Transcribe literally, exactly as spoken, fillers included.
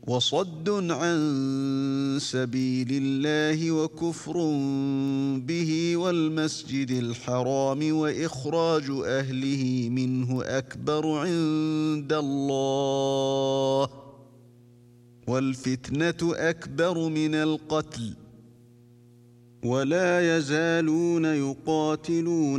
وصد عن سبيل الله وكفر به والمسجد الحرام وإخراج أهله منه أكبر عند الله والفتنة أكبر من القتل ولا يزالون يقاتلون